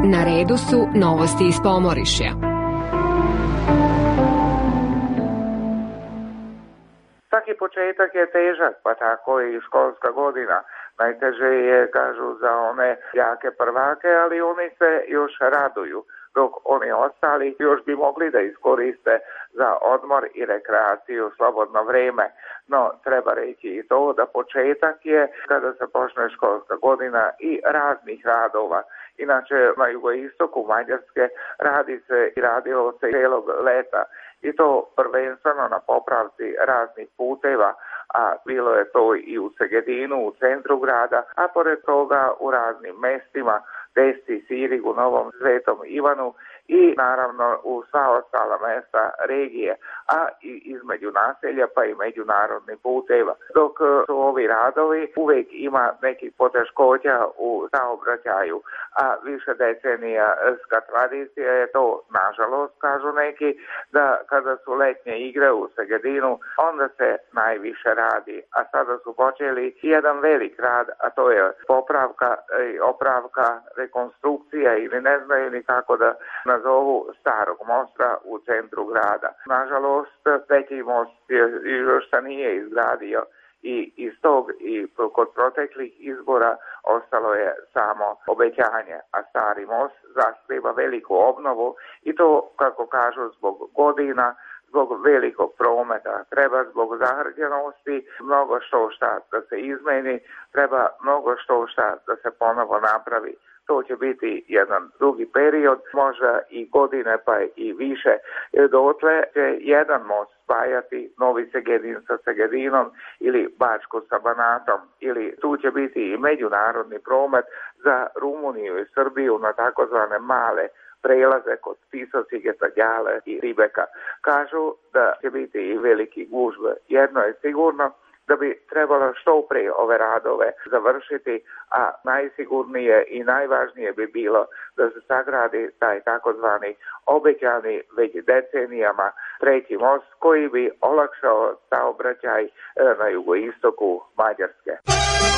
Na redu su novosti iz Pomorišja. Svaki početak je težak, pa tako i školska godina. Najteže je, kažu, za one jake prvake, ali oni se još raduju, dok oni ostali još bi mogli da iskoriste za odmor i rekreaciju slobodno vrijeme. No, treba reći i to da početak je kada se počne školska godina i raznih radova. Inače, na jugoistoku Mađarske radi se i radilo se cijelog leta. I to prvenstveno na popravci raznih puteva, a bilo je to i u Segedinu, u centru grada, a pored toga u raznim mestima, Testi, Sirigu, Novom Svetom Ivanu i naravno u sva ostala mesta regije, a i između naselja pa i međunarodnih puteva. Dok su ovi radovi uvijek ima nekih poteškoća u saobraćaju, a više decenijska tradicija je to, nažalost, kažu neki, da kada su letnje igre u Segedinu, onda se najviše radi, a sada su počeli jedan velik rad, a to je popravka i opravka, rekonstrukcija ili ne znaju ni kako da nazovu starog mosta u centru grada. Nažalost, treći most još se nije izgradio i iz tog i kod proteklih izbora ostalo je samo obećanje, a stari most zahtijeva veliku obnovu i to, kako kažu, zbog godina, zbog velikog prometa, treba zbog zahrđenosti mnogo što da se izmeni, treba mnogo što da se ponovo napravi. To će biti jedan drugi period, možda i godine pa i više. Dotle će jedan most spajati Novi Segedin sa Segedinom ili Bačku sa Banatom, ili tu će biti i međunarodni promet za Rumuniju i Srbiju na takozvane male prelaze kod Pisocigeta, Gjale i Ribeka. Kažu da će biti i veliki gužve. Jedno je sigurno, da bi trebalo što prije ove radove završiti, a najsigurnije i najvažnije bi bilo da se sagradi taj takozvani obećani već decenijama treći most koji bi olakšao saobraćaj na jugoistoku Mađarske.